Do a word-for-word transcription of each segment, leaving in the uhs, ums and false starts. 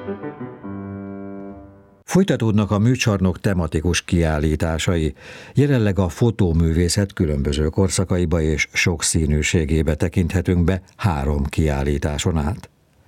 Folytatódnak a műcsarnok tematikus kiállításai. Jelenleg a fotóművészet különböző korszakaiba és sokszínűségébe tekinthetünk be három kiállításon át.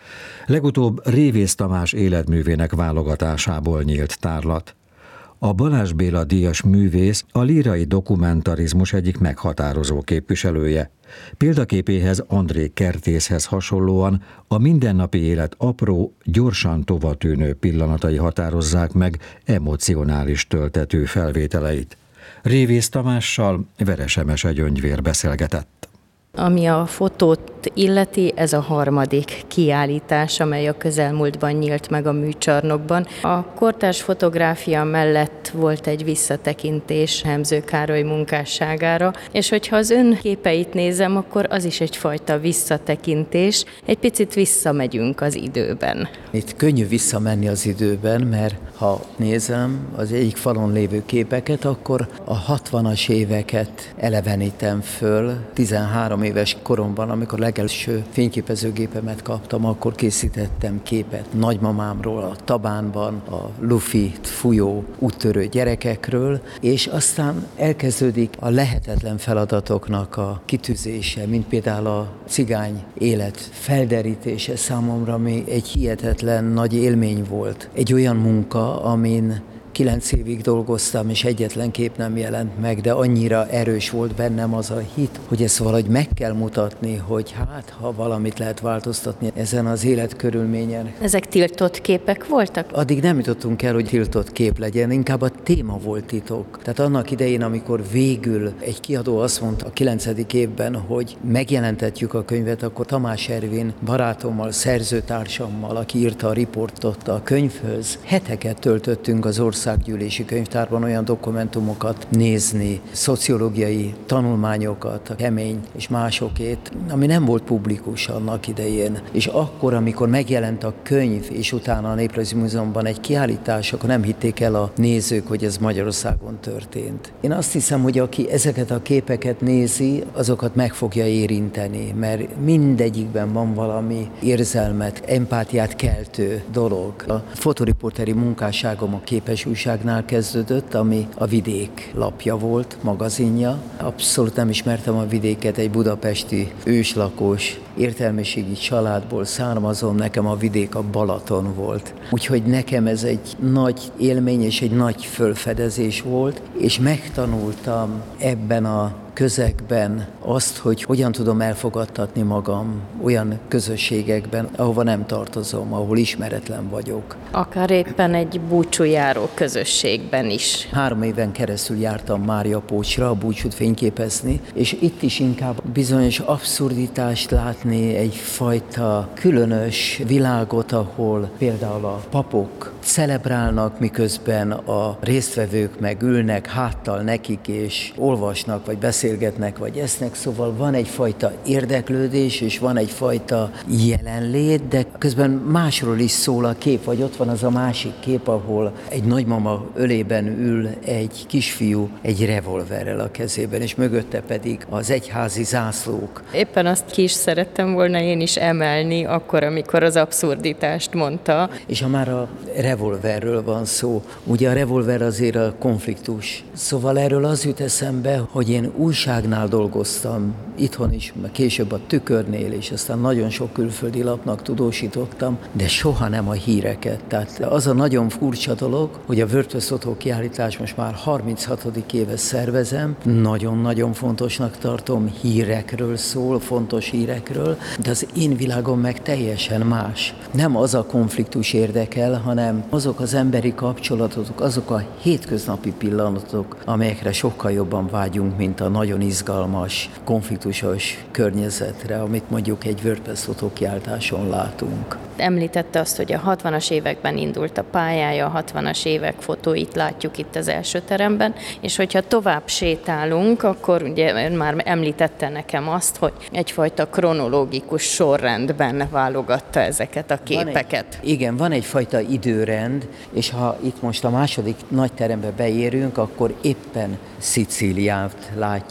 Legutóbb Révész Tamás életművének válogatásából nyílt tárlat. A Balázs Béla díjas művész a lírai dokumentarizmus egyik meghatározó képviselője. Példaképéhez André Kertészhez hasonlóan a mindennapi élet apró, gyorsan tovatűnő pillanatai határozzák meg emocionális töltető felvételeit. Révész Tamással Veres Emese Gyöngyvér beszélgetett. Ami a fotót illeti, ez a harmadik kiállítás, amely a közelmúltban nyílt meg a műcsarnokban. A kortárs fotográfia mellett volt egy visszatekintés Hemző Károly munkásságára, és hogyha az ön képeit nézem, akkor az is egyfajta visszatekintés, egy picit visszamegyünk az időben. Itt könnyű visszamenni az időben, mert ha nézem az egyik falon lévő képeket, akkor a hatvanas éveket elevenítem föl. tizenhárom éves koromban, amikor legelső fényképezőgépemet kaptam, akkor készítettem képet nagymamámról, a Tabánban, a lufit fújó úttörő gyerekekről, és aztán elkezdődik a lehetetlen feladatoknak a kitűzése, mint például a cigány élet felderítése számomra, ami egy hihetetlen nagy élmény volt. Egy olyan munka, amin Kilenc évig dolgoztam, és egyetlen kép nem jelent meg, de annyira erős volt bennem az a hit, hogy ezt valahogy meg kell mutatni, hogy hát, ha valamit lehet változtatni ezen az életkörülményen. Ezek tiltott képek voltak? Addig nem jutottunk el, hogy tiltott kép legyen, inkább a téma volt titok. Tehát annak idején, amikor végül egy kiadó azt mondta a kilencedik évben, hogy megjelentetjük a könyvet, akkor Tamás Ervin barátommal, szerzőtársammal, aki írta a riportot a könyvhöz, heteket töltöttünk az ország Országgyűlési Könyvtárban olyan dokumentumokat nézni, szociológiai tanulmányokat, a Kemény és másokét, ami nem volt publikus annak idején. És akkor, amikor megjelent a könyv, és utána a Néprajzi Múzeumban egy kiállítás, akkor nem hitték el a nézők, hogy ez Magyarországon történt. Én azt hiszem, hogy aki ezeket a képeket nézi, azokat meg fogja érinteni, mert mindegyikben van valami érzelmet, empátiát keltő dolog. A fotoriporteri munkásságom a Képes újságnál kezdődött, ami a Vidék lapja volt, magazinja. Abszolút nem ismertem a vidéket, egy budapesti őslakos, értelmiségi családból származom, nekem a vidék a Balaton volt. Úgyhogy nekem ez egy nagy élmény és egy nagy fölfedezés volt, és megtanultam ebben a közegben azt, hogy hogyan tudom elfogadtatni magam olyan közösségekben, ahova nem tartozom, ahol ismeretlen vagyok. Akár éppen egy búcsújáró közösségben is. Három éven keresztül jártam Máriapócsra a búcsút fényképezni, és itt is inkább bizonyos abszurditást látni, egyfajta különös világot, ahol például a papok celebrálnak, miközben a résztvevők meg ülnek háttal nekik, és olvasnak, vagy beszélgetnek, vagy esznek, szóval van egyfajta érdeklődés, és van egyfajta jelenlét, de közben másról is szól a kép, vagy ott van az a másik kép, ahol egy nagymama ölében ül egy kisfiú egy revolverrel a kezében, és mögötte pedig az egyházi zászlók. Éppen azt ki is szerettem volna én is emelni, akkor, amikor az abszurditást mondta. És ha már a revolverről van szó, ugye a revolver azért a konfliktus. Szóval erről az jut eszembe, hogy én újságnál dolgoztam, itthon is, később a Tükörnél, és aztán nagyon sok külföldi lapnak tudósítottam, de soha nem a híreket. Tehát az a nagyon furcsa dolog, hogy a WordPress fotó kiállítás most már harminchatodik éve szervezem, nagyon-nagyon fontosnak tartom, hírekről szól, fontos hírekről, de az én világom meg teljesen más. Nem az a konfliktus érdekel, hanem azok az emberi kapcsolatok, azok a hétköznapi pillanatok, amelyekre sokkal jobban vágyunk, mint a nagyon izgalmas, konfliktusos környezetre, amit mondjuk egy WordPress fotókiáltáson látunk. Említette azt, hogy a hatvanas években indult a pályája, a hatvanas évek fotóit látjuk itt az első teremben, és hogyha tovább sétálunk, akkor ugye már említette nekem azt, hogy egyfajta kronológikus sorrendben válogatta ezeket a képeket. Van egy, igen, van egyfajta időrend, és ha itt most a második nagy terembe beérünk, akkor éppen Szicíliát látjuk.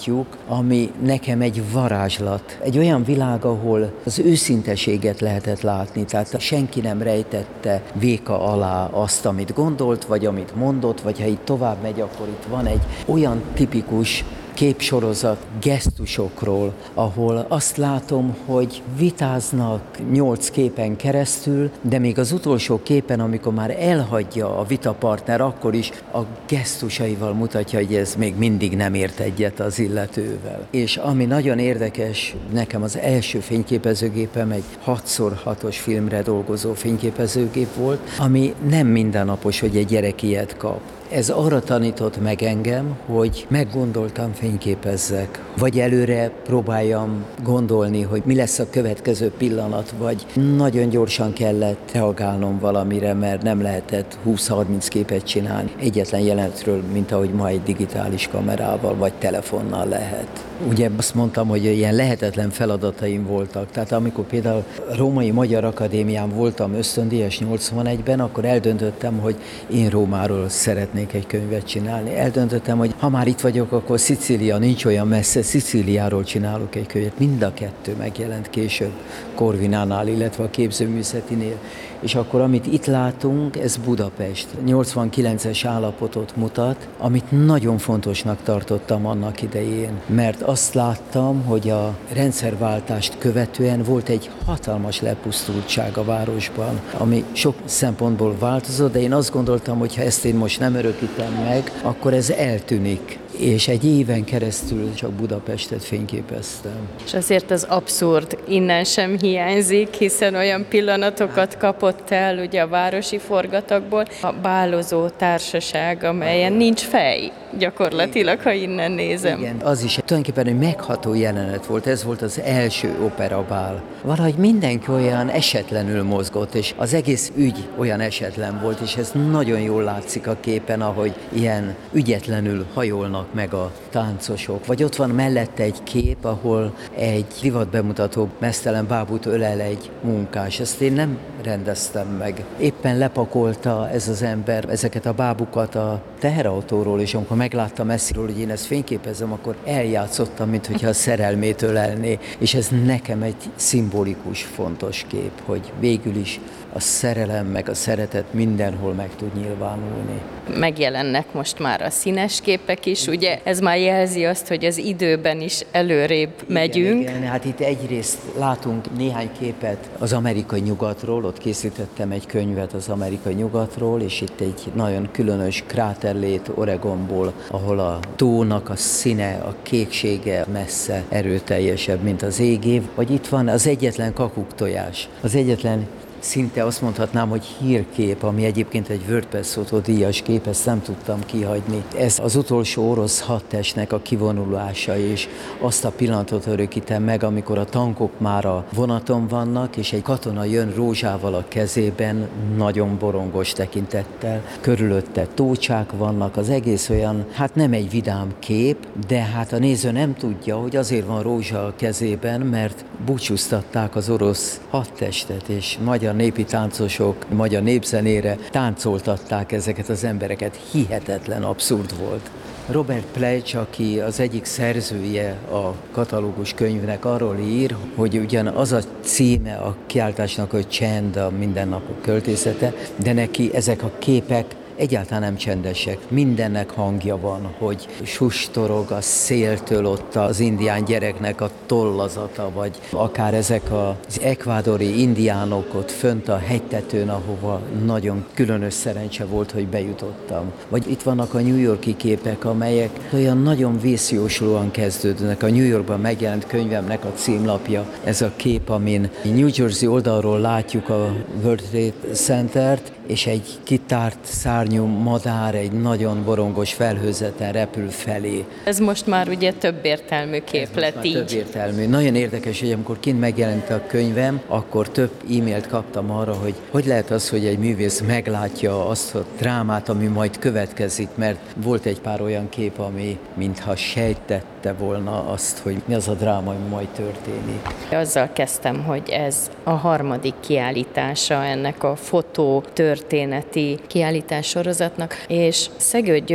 látjuk, ami nekem egy varázslat. Egy olyan világ, ahol az őszinteséget lehetett látni, tehát senki nem rejtette véka alá azt, amit gondolt, vagy amit mondott, vagy ha itt tovább megy, akkor itt van egy olyan tipikus képsorozat gesztusokról, ahol azt látom, hogy vitáznak nyolc képen keresztül, de még az utolsó képen, amikor már elhagyja a vitapartner, akkor is a gesztusaival mutatja, hogy ez még mindig nem ért egyet az illetővel. És ami nagyon érdekes, nekem az első fényképezőgépem egy hat szor hatos filmre dolgozó fényképezőgép volt, ami nem mindennapos, hogy egy gyerek ilyet kap. Ez arra tanított meg engem, hogy meggondoltam fényképezzek, vagy előre próbáljam gondolni, hogy mi lesz a következő pillanat, vagy nagyon gyorsan kellett reagálnom valamire, mert nem lehetett húsz-harminc képet csinálni egyetlen jelenetről, mint ahogy ma egy digitális kamerával vagy telefonnal lehet. Ugye azt mondtam, hogy ilyen lehetetlen feladataim voltak. Tehát amikor például Római Magyar Akadémián voltam ösztöndíjas nyolcvanegyben, akkor eldöntöttem, hogy én Rómáról szeretnék egy könyvet csinálni. Eldöntöttem, hogy ha már itt vagyok, akkor Szicília nincs olyan messze, Szicíliáról csinálok egy könyvet. Mind a kettő megjelent később Corvinánál, illetve a Képzőművészetinél. És akkor, amit itt látunk, ez Budapest. nyolcvankilences állapotot mutat, amit nagyon fontosnak tartottam annak idején, mert azt láttam, hogy a rendszerváltást követően volt egy hatalmas lepusztultság a városban, ami sok szempontból változott, de én azt gondoltam, hogy ha ezt én most nem örökítem meg, akkor ez eltűnik. És egy éven keresztül csak Budapestet fényképeztem. És azért az abszurd innen sem hiányzik, hiszen olyan pillanatokat kapott el ugye a városi forgatagból. A bálozó társaság, amelyen nincs fej, gyakorlatilag, ha innen nézem. Igen, az is tulajdonképpen egy megható jelenet volt, ez volt az első operabál. Valahogy mindenki olyan esetlenül mozgott, és az egész ügy olyan esetlen volt, és ez nagyon jól látszik a képen, ahogy ilyen ügyetlenül hajolnak meg a táncosok. Vagy ott van mellette egy kép, ahol egy divatbemutató meztelen bábút ölel egy munkás. Ezt én nem rendeztem meg. Éppen lepakolta ez az ember ezeket a bábukat a teherautóról, és amikor megláttam messziről, hogy én ezt fényképezem, akkor eljátszottam, mintha a szerelmét ölelné. És ez nekem egy szimbolikus, fontos kép, hogy végül is a szerelem meg a szeretet mindenhol meg tud nyilvánulni. Megjelennek most már a színes képek is, ugye ez már jelzi azt, hogy az időben is előrébb megyünk. Igen, igen, hát itt egyrészt látunk néhány képet az amerikai nyugatról, ott készítettem egy könyvet az amerikai nyugatról, és itt egy nagyon különös kráterlét Oregonból, ahol a tónak a színe, a kéksége messze erőteljesebb, mint az égév. Vagy itt van az egyetlen kakuktojás, az egyetlen szinte azt mondhatnám, hogy hírkép, ami egyébként egy WordPress Photo díjas kép, ezt nem tudtam kihagyni. Ez az utolsó orosz hadtestnek a kivonulása, és azt a pillanatot örökítem meg, amikor a tankok már a vonaton vannak, és egy katona jön rózsával a kezében, nagyon borongos tekintettel. Körülötte tócsák vannak, az egész olyan, hát nem egy vidám kép, de hát a néző nem tudja, hogy azért van rózsa a kezében, mert búcsúztatták az orosz hadtestet, és magyar népi táncosok magyar népzenére táncoltatták ezeket az embereket. Hihetetlen abszurd volt. Robert Plech, aki az egyik szerzője a katalógus könyvnek, arról ír, hogy ugyan az a címe a kiáltásnak, hogy Csend, a mindennapok költészete, de neki ezek a képek egyáltalán nem csendesek. Mindennek hangja van, hogy sustorog a széltől ott az indián gyereknek a tollazata, vagy akár ezek az ekvádori indiánok ott fönt a hegytetőn, ahova nagyon különös szerencse volt, hogy bejutottam. Vagy itt vannak a New York-i képek, amelyek olyan nagyon vészjóslóan kezdődnek. A New Yorkban megjelent könyvemnek a címlapja, ez a kép, amin New Jersey oldalról látjuk a World Trade Centert, és egy kitárt szárnyú madár egy nagyon borongos felhőzeten repül felé. Ez most már ugye több értelmű kép lett így. Több értelmű. Nagyon érdekes, hogy amikor kint megjelent a könyvem, akkor több e-mailt kaptam arra, hogy hogy lehet az, hogy egy művész meglátja azt a drámát, ami majd következik, mert volt egy pár olyan kép, ami mintha sejtette volna azt, hogy mi az a dráma, ami majd történik. Azzal kezdtem, hogy ez a harmadik kiállítása ennek a fotó történeti kiállítás sorozatnak, és Szegő György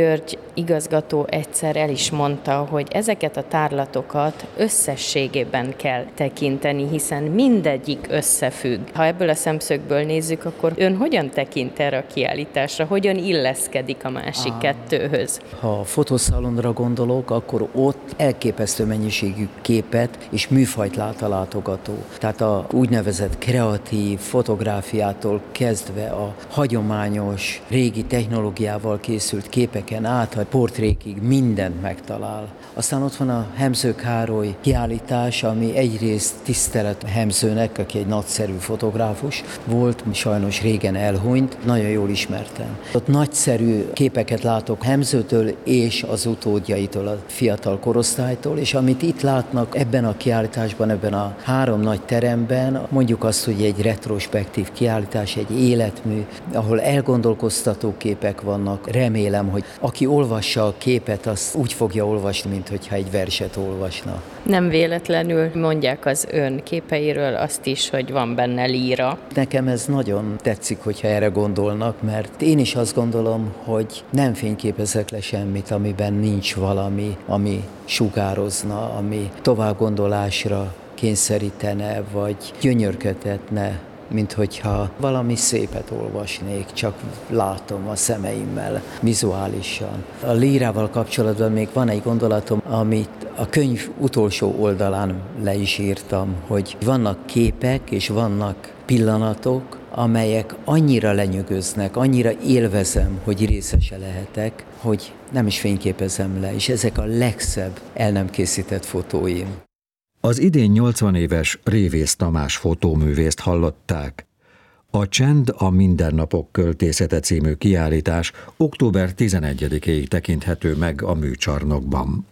igazgató egyszer el is mondta, hogy ezeket a tárlatokat összességében kell tekinteni, hiszen mindegyik összefügg. Ha ebből a szemszögből nézzük, akkor ön hogyan tekint erre a kiállításra, hogyan illeszkedik a másik ah. kettőhöz? Ha a fotószalonra gondolok, akkor ott elképesztő mennyiségű képet és műfajt lát a látogató. Tehát a úgynevezett kreatív fotográfiától kezdve a hagyományos, régi technológiával készült képeken át a portrékig mindent megtalál. Aztán ott van a Hemző Károly kiállítás, ami egyrészt tisztelet Hemzőnek, aki egy nagyszerű fotográfus volt, sajnos régen elhunyt, nagyon jól ismertem. Ott nagyszerű képeket látok Hemzőtől és az utódjaitól, a fiatal korosztálytól, és amit itt látnak ebben a kiállításban, ebben a három nagy teremben, mondjuk azt, hogy egy retrospektív kiállítás, egy életmű, ahol elgondolkoztató képek vannak. Remélem, hogy aki olvassa a képet, az úgy fogja olvasni, mint hogyha egy verset olvasna. Nem véletlenül mondják az ön képeiről azt is, hogy van benne líra. Nekem ez nagyon tetszik, hogyha erre gondolnak, mert én is azt gondolom, hogy nem fényképezek le semmit, amiben nincs valami, ami sugározna, ami továbbgondolásra kényszerítene, vagy gyönyörködtetne, mint hogyha valami szépet olvasnék, csak látom a szemeimmel, vizuálisan. A lírával kapcsolatban még van egy gondolatom, amit a könyv utolsó oldalán le is írtam, hogy vannak képek és vannak pillanatok, amelyek annyira lenyűgöznek, annyira élvezem, hogy részese lehetek, hogy nem is fényképezem le, és ezek a legszebb el nem készített fotóim. Az idén nyolcvan éves Révész Tamás fotóművészt hallották. A Csend a mindennapok költészete című kiállítás október tizenegyedikéig tekinthető meg a Műcsarnokban.